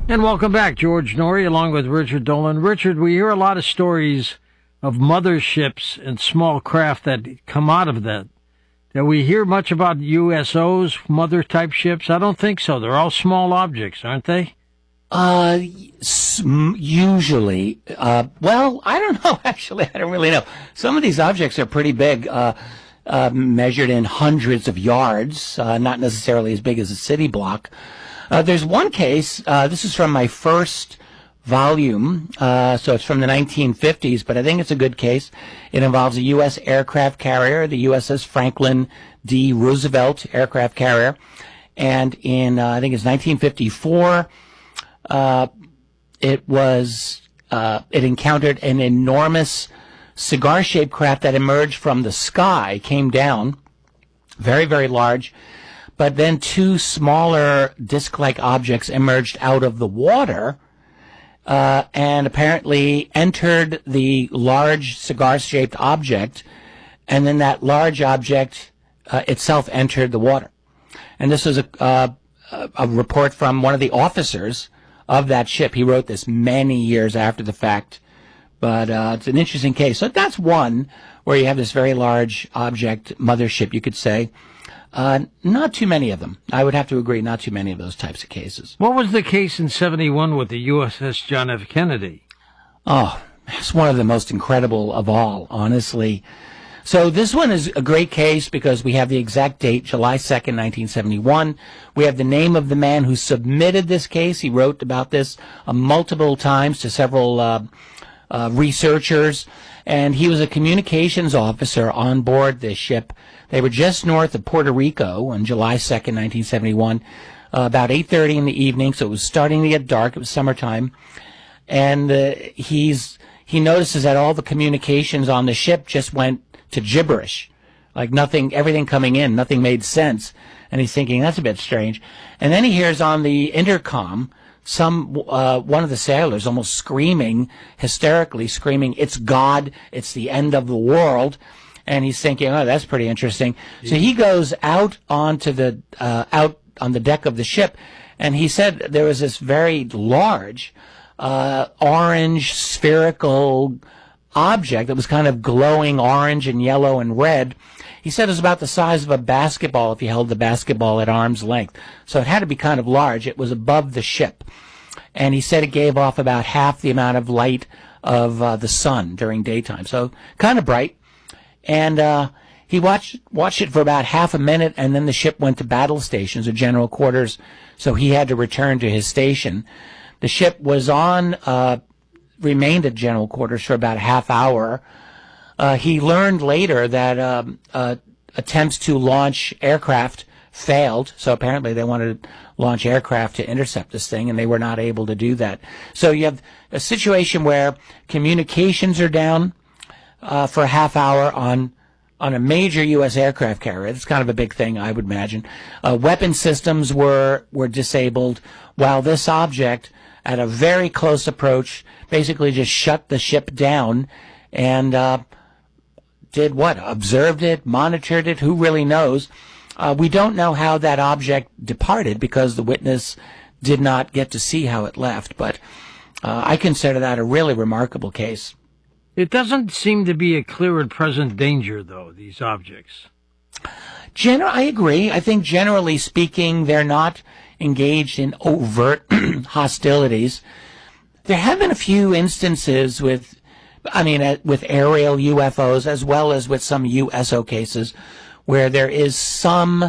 And welcome back, George Norrie, along with Richard Dolan. Richard, we hear a lot of stories of motherships and small craft that come out of that. Do we hear much about USOs, mother-type ships? I don't think so. They're all small objects, aren't they? Usually. Well, I don't know, actually. I don't really know. Some of these objects are pretty big, measured in hundreds of yards, not necessarily as big as a city block. There's one case, this is from my first volume, so it's from the 1950s, but I think it's a good case. It involves a U.S. aircraft carrier, the USS Franklin D. Roosevelt aircraft carrier, and in, I think it's 1954, it encountered an enormous cigar-shaped craft that emerged from the sky, came down, very, very large, but then two smaller disc-like objects emerged out of the water and apparently entered the large cigar-shaped object, and then that large object itself entered the water. And this was a report from one of the officers of that ship. He wrote this many years after the fact, but it's an interesting case. So that's one where you have this very large object, mothership, you could say. Not too many of them. I would have to agree, not too many of those types of cases. What was the case in 71 with the USS John F. Kennedy? Oh, it's one of the most incredible of all, honestly. So this one is a great case because we have the exact date, July 2nd, 1971. We have the name of the man who submitted this case. He wrote about this multiple times to several researchers, and he was a communications officer on board this ship. They were just north of Puerto Rico on July 2nd, 1971, about 8:30 in the evening, so it was starting to get dark. It was summertime, and he notices that all the communications on the ship just went to gibberish, like nothing, everything coming in, nothing made sense, and he's thinking, that's a bit strange. And then he hears on the intercom one of the sailors almost screaming, hysterically screaming, "It's God, it's the end of the world." And he's thinking, oh, that's pretty interesting. So he goes out onto out on the deck of the ship, and he said there was this very large, orange spherical object that was kind of glowing orange and yellow and red. He said it was about the size of a basketball if you held the basketball at arm's length. So it had to be kind of large. It was above the ship. And he said it gave off about half the amount of light of the sun during daytime. So kind of bright. And he watched it for about half a minute, and then the ship went to battle stations or general quarters, so he had to return to his station. The ship was remained at general quarters for about a half hour. He learned later that attempts to launch aircraft failed, so apparently they wanted to launch aircraft to intercept this thing, and they were not able to do that. So you have a situation where communications are down for a half hour on a major U.S. aircraft carrier. It's kind of a big thing, I would imagine. Weapon systems were disabled, while this object, at a very close approach, basically just shut the ship down and did what? Observed it, monitored it, who really knows? We don't know how that object departed because the witness did not get to see how it left, but I consider that a really remarkable case. It doesn't seem to be a clear and present danger, though, these objects. I agree. I think generally speaking, they're not engaged in overt hostilities. There have been a few instances with aerial UFOs as well as with some USO cases where there is some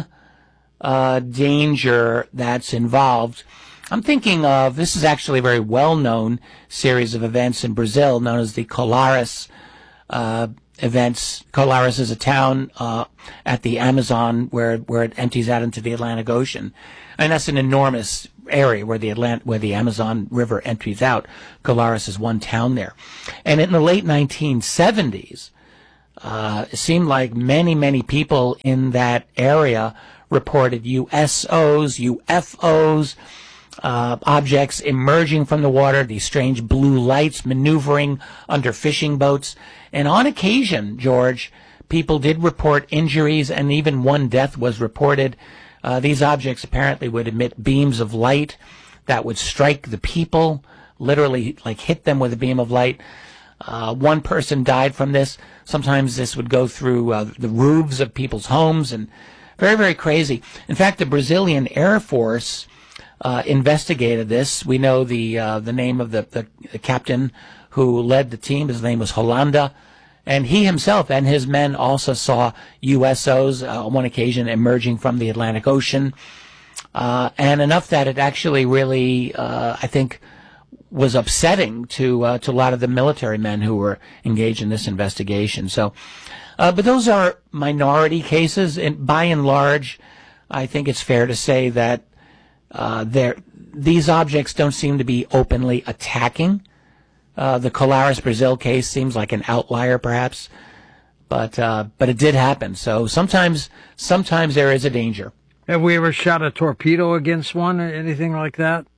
danger that's involved. I'm thinking of, this is actually a very well-known series of events in Brazil known as the Colares events. Colares is a town at the Amazon where it empties out into the Atlantic Ocean. And that's an enormous area where the Amazon River empties out. Colares is one town there. And in the late 1970s, it seemed like many, many people in that area reported USOs, UFOs, objects emerging from the water, these strange blue lights maneuvering under fishing boats. And on occasion, George, people did report injuries, and even one death was reported. These objects apparently would emit beams of light that would strike the people, literally like hit them with a beam of light. One person died from this. Sometimes this would go through the roofs of people's homes, and very, very crazy. In fact, the Brazilian Air Force investigated this. We know the name of the captain who led the team. His name was Holanda. And he himself and his men also saw USOs on one occasion emerging from the Atlantic Ocean. And enough that it actually really, I think, was upsetting to a lot of the military men who were engaged in this investigation. So, but those are minority cases. And by and large, I think it's fair to say that these objects don't seem to be openly attacking. The Colares Brazil case seems like an outlier, perhaps, but it did happen. So sometimes there is a danger. Have we ever shot a torpedo against one or anything like that?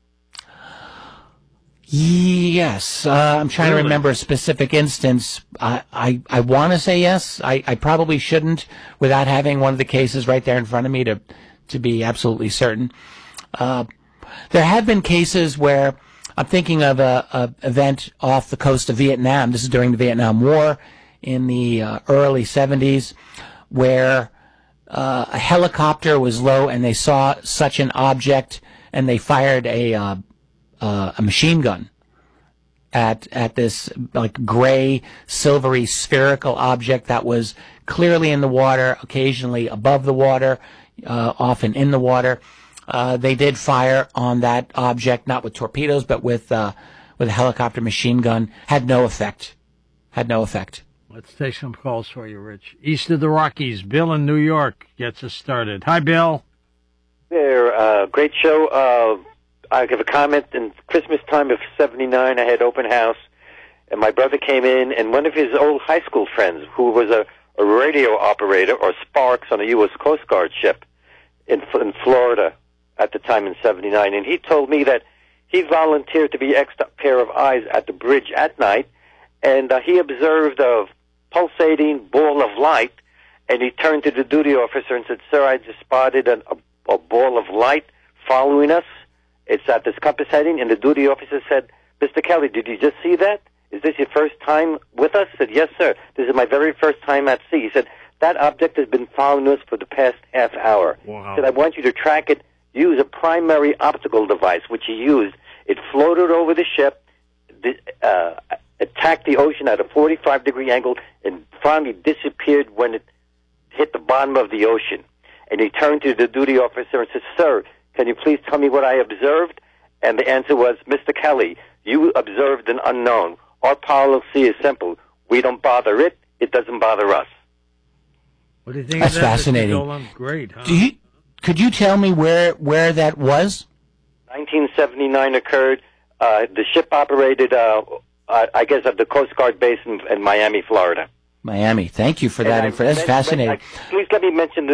Yes, I'm trying to remember a specific instance. I want to say yes. I probably shouldn't without having one of the cases right there in front of me to be absolutely certain. There have been cases where I'm thinking of a event off the coast of Vietnam. This is during the Vietnam War in the early 70s, where a helicopter was low and they saw such an object and they fired a machine gun at this like gray, silvery, spherical object that was clearly in the water, occasionally above the water, often in the water. They did fire on that object, not with torpedoes, but with a helicopter machine gun. Had no effect. Let's take some calls for you, Rich. East of the Rockies, Bill in New York gets us started. Hi, Bill. There, great show. I give a comment. In Christmas time of '79, I had open house, and my brother came in, and one of his old high school friends, who was a radio operator or Sparks on a U.S. Coast Guard ship in Florida at the time in '79, and he told me that he volunteered to be extra pair of eyes at the bridge at night, and he observed a pulsating ball of light, and he turned to the duty officer and said, "Sir, I just spotted a ball of light following us. It's at this compass heading." And the duty officer said, "Mr. Kelly, did you just see that? Is this your first time with us?" I said, "Yes, sir. This is my very first time at sea." He said, "That object has been following us for the past half hour." Wow. He said, "I want you to track it. Use a primary optical device," which he used. It floated over the ship, attacked the ocean at a 45-degree angle, and finally disappeared when it hit the bottom of the ocean. And he turned to the duty officer and said, "Sir, can you please tell me what I observed?" And the answer was, "Mr. Kelly, you observed an unknown. Our policy is simple. We don't bother it. It doesn't bother us." What do you think That's of that, fascinating. Mr. Dolan? Great, huh? Could you tell me where that was? 1979 occurred. The ship operated, I guess, at the Coast Guard base in Miami, Florida. Miami. Thank you for that. That's fascinating. Please let me mention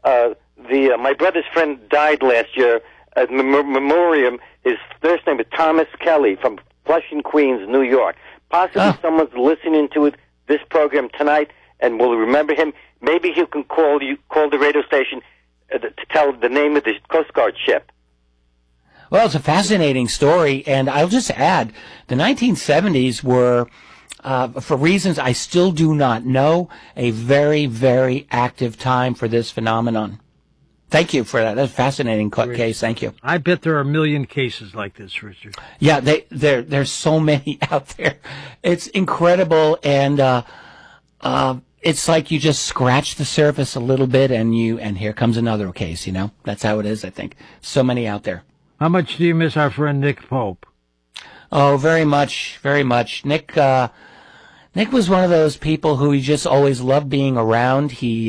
my brother's friend died last year at memoriam. His first name is Thomas Kelly from Flushing, Queens, New York. Possibly someone's listening to this program tonight and will remember him. Maybe he can call the radio station to tell the name of the Coast Guard ship. Well, it's a fascinating story, and I'll just add, the 1970s were, for reasons I still do not know, a very, very active time for this phenomenon. Thank you for that. That's a fascinating case. Thank you. I bet there are a million cases like this, Richard. Yeah, there's so many out there. It's incredible, and it's like you just scratch the surface a little bit, and here comes another case. You know, that's how it is. I think so many out there. How much do you miss our friend Nick Pope? Oh, very much, very much. Nick was one of those people who he just always loved being around. He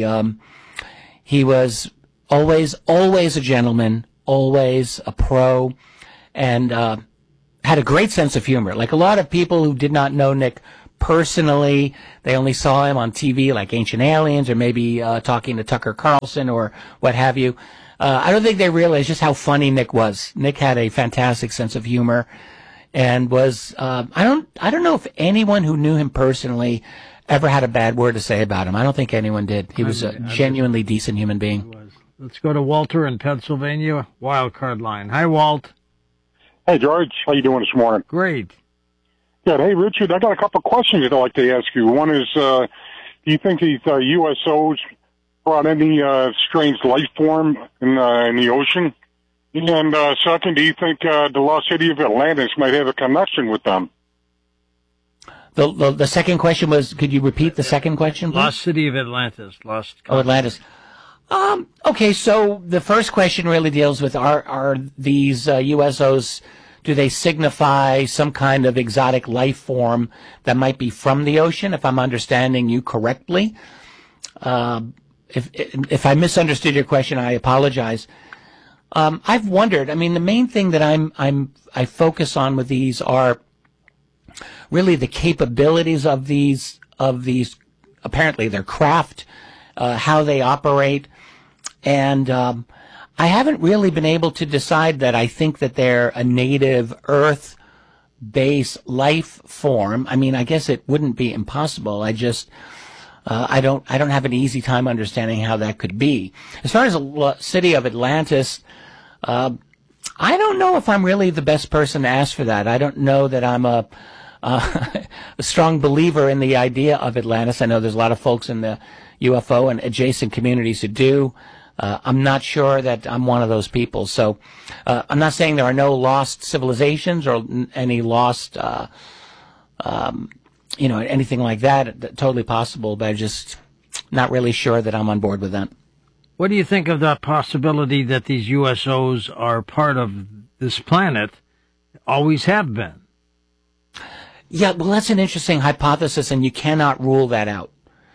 was always a gentleman, always a pro, and had a great sense of humor. Like a lot of people who did not know Nick personally, they only saw him on TV like Ancient Aliens or maybe talking to Tucker Carlson or what have you. I don't think they realized just how funny Nick was. Nick had a fantastic sense of humor and was, I don't know if anyone who knew him personally ever had a bad word to say about him. I don't think anyone did. He was a genuinely decent human being. Let's go to Walter in Pennsylvania, wild card line. Hi, Walt. Hey, George. How you doing this morning? Great. Good. Hey, Richard, I got a couple of questions I'd like to ask you. One is, do you think these USOs brought any strange life form in the ocean? And second, do you think the lost city of Atlantis might have a connection with them? The second question was, could you repeat the second question, please? Lost city of Atlantis. Atlantis. Okay, so the first question really deals with are these USOs, do they signify some kind of exotic life form that might be from the ocean, if I'm understanding you correctly? If I misunderstood your question, I apologize. I've wondered, I mean, the main thing that I focus on with these are really the capabilities of these, apparently their craft, how they operate. And I haven't really been able to decide that I think that they're a native Earth-based life form. I mean, I guess it wouldn't be impossible. I just I don't have an easy time understanding how that could be. As far as the city of Atlantis, I don't know if I'm really the best person to ask for that. I don't know that I'm a strong believer in the idea of Atlantis. I know there's a lot of folks in the UFO and adjacent communities who do. I'm not sure that I'm one of those people. So I'm not saying there are no lost civilizations or any lost, anything like that. Totally possible, but I'm just not really sure that I'm on board with that. What do you think of the possibility that these USOs are part of this planet, always have been? Yeah, well, that's an interesting hypothesis, and you cannot rule that out.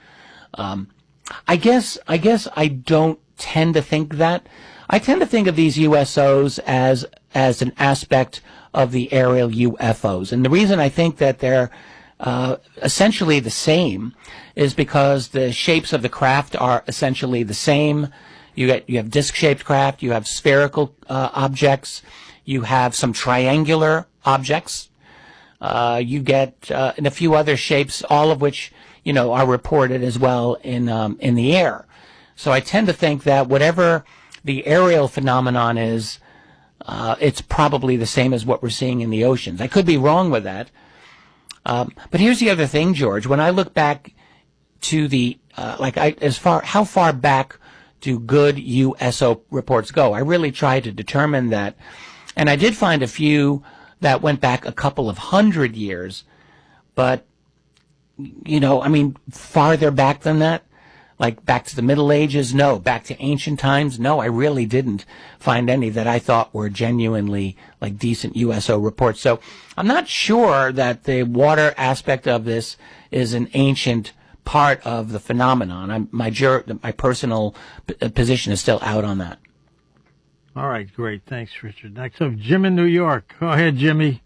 I guess I don't tend to think that. I tend to think of these USOs as an aspect of the aerial UFOs. And the reason I think that they're essentially the same is because the shapes of the craft are essentially the same. You have disc-shaped craft, you have spherical objects, you have some triangular objects, you get and a few other shapes, all of which are reported as well in the air. So I tend to think that whatever the aerial phenomenon is, it's probably the same as what we're seeing in the oceans. I could be wrong with that. But here's the other thing, George. When I look back to the, how far back do good USO reports go? I really tried to determine that. And I did find a few that went back a couple of 100 years. But, farther back than that, like back to the Middle Ages, no. Back to ancient times, no. I really didn't find any that I thought were genuinely decent USO reports. So I'm not sure that the water aspect of this is an ancient part of the phenomenon. My personal position is still out on that. All right, great. Thanks, Richard. Next up, Jim in New York. Go ahead, Jimmy.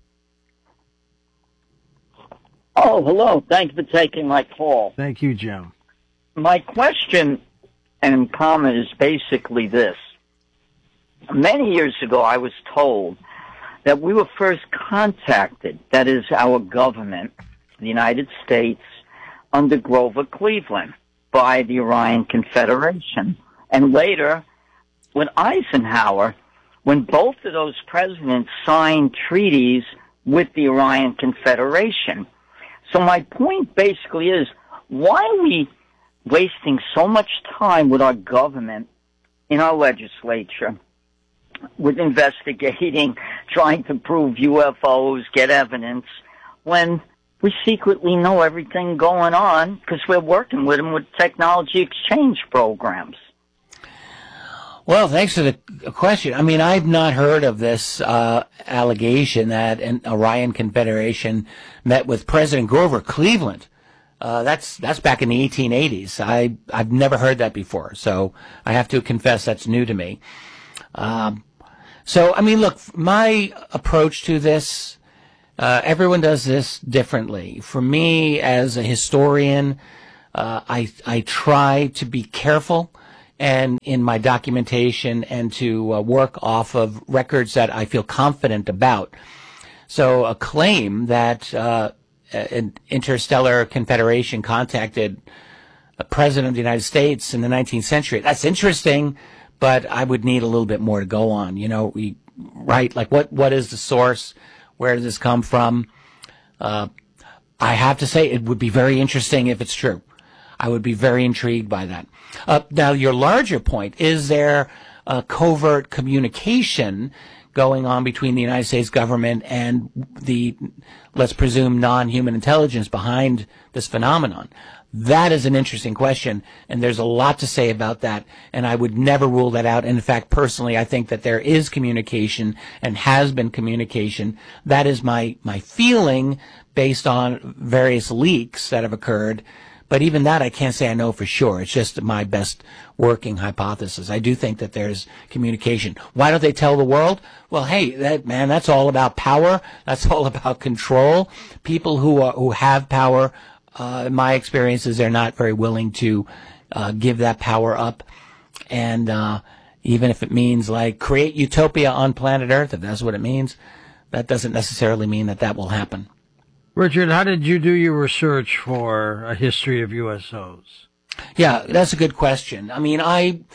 Oh, hello. Thanks for taking my call. Thank you, Jim. My question and comment is basically this. Many years ago, I was told that we were first contacted, that is, our government, the United States, under Grover Cleveland, by the Orion Confederation. And later, with Eisenhower, when both of those presidents signed treaties with the Orion Confederation. So my point basically is, why are we wasting so much time with our government in our legislature with investigating, trying to prove UFOs, get evidence, when we secretly know everything going on because we're working with them with technology exchange programs? Well, thanks for the question. I mean, I've not heard of this allegation that an Orion Confederation met with President Grover Cleveland. That's back in the 1880s. I've never heard that before, so I have to confess that's new to me. So, I mean, look, my approach to this, everyone does this differently. For me, as a historian, I try to be careful and in my documentation and to work off of records that I feel confident about. So a claim that an interstellar confederation contacted a president of the United States in the 19th century, that's interesting, but I would need a little bit more to go on. right? Like what is the source? Where does this come from? I have to say it would be very interesting if it's true. I would be very intrigued by that. Now, your larger point, is there covert communication going on between the United States government and the, let's presume, non-human intelligence behind this phenomenon? That is an interesting question, and there's a lot to say about that, and I would never rule that out. And in fact, personally, I think that there is communication and has been communication. That is my feeling based on various leaks that have occurred. But even that, I can't say I know for sure. It's just my best working hypothesis. I do think that there's communication. Why don't they tell the world? Well, hey, that's all about power. That's all about control. People who have power, in my experience, is they're not very willing to give that power up. And even if it means like create utopia on planet Earth, if that's what it means, that doesn't necessarily mean that will happen. Richard, how did you do your research for a history of USOs? Yeah, that's a good question. I mean,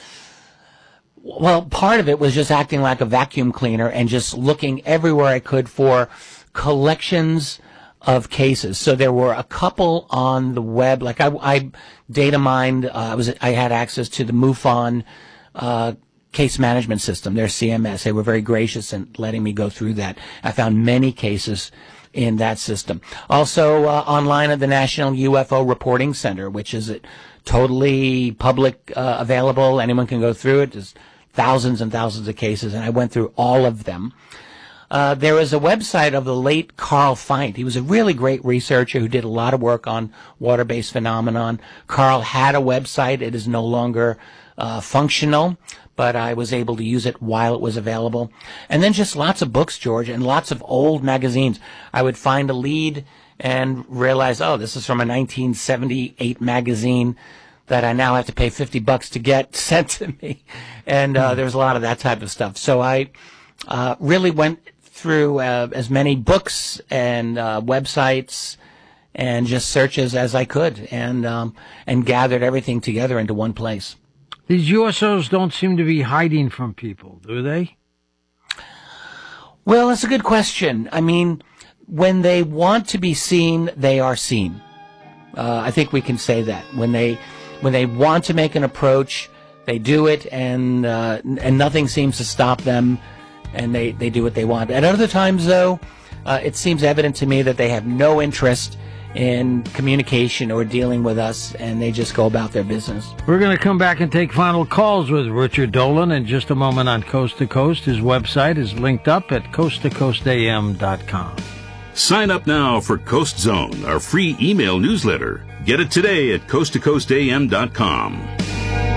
part of it was just acting like a vacuum cleaner and just looking everywhere I could for collections of cases. So there were a couple on the web, like I data mined, I had access to the MUFON, case management system, their CMS. They were very gracious in letting me go through that. I found many cases in that system. Also, online at the National UFO Reporting Center, which is totally public, available. Anyone can go through it. There's thousands and thousands of cases, and I went through all of them. There was a website of the late Carl Feit. He was a really great researcher who did a lot of work on water-based phenomenon. Carl had a website. It is no longer functional, but I was able to use it while it was available. And then just lots of books, George, and lots of old magazines. I would find a lead and realize, oh, this is from a 1978 magazine that I now have to pay $50 to get sent to me. And there's a lot of that type of stuff. So I really went through as many books and websites and just searches as I could, and gathered everything together into one place. These USOs don't seem to be hiding from people, do they? Well, that's a good question. I mean, when they want to be seen, they are seen. I think we can say that. When they want to make an approach, they do it, and nothing seems to stop them, and they do what they want. At other times, though, it seems evident to me that they have no interest in communication or dealing with us, and they just go about their business. We're going to come back and take final calls with Richard Dolan in just a moment on Coast to Coast. His website is linked up at coasttocoastam.com. Sign up now for Coast Zone, our free email newsletter. Get it today at coasttocoastam.com.